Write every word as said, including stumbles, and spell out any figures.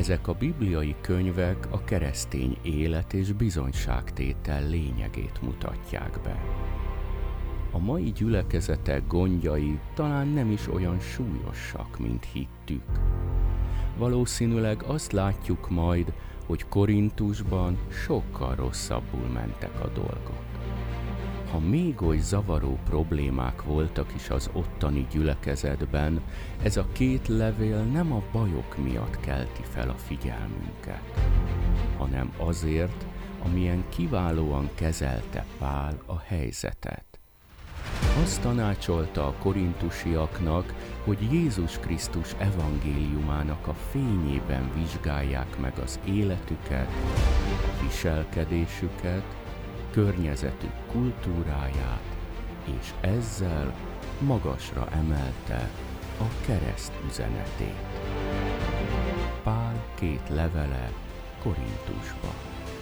Ezek a bibliai könyvek a keresztény élet és bizonyságtétel lényegét mutatják be. A mai gyülekezetek gondjai talán nem is olyan súlyosak, mint hittük. Valószínűleg azt látjuk majd, hogy Korintusban sokkal rosszabbul mentek a dolgok. Ha még oly zavaró problémák voltak is az ottani gyülekezetben, ez a két levél nem a bajok miatt kelti fel a figyelmünket, hanem azért, amilyen kiválóan kezelte Pál a helyzetet. Azt tanácsolta a korintusiaknak, hogy Jézus Krisztus evangéliumának a fényében vizsgálják meg az életüket, viselkedésüket, környezetük kultúráját, és ezzel magasra emelte a kereszt üzenetét. Pál két levele Korintusba.